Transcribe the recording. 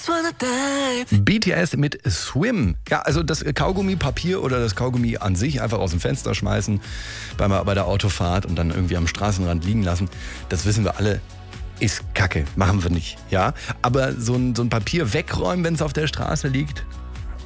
BTS mit Swim. Ja, also das Kaugummipapier oder das Kaugummi an sich einfach aus dem Fenster schmeißen bei der Autofahrt und dann irgendwie am Straßenrand liegen lassen. Das wissen wir alle. Ist Kacke, machen wir nicht, ja. Aber so ein Papier wegräumen, wenn es auf der Straße liegt,